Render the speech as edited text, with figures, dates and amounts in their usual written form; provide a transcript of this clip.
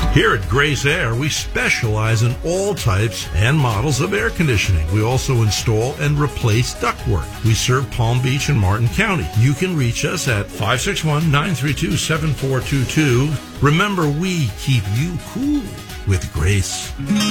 Here at Grace Air, we specialize in all types and models of air conditioning. We also install and replace ductwork. We serve Palm Beach and Martin County. You can reach us at 561-932-7422. Remember, we keep you cool with Grace.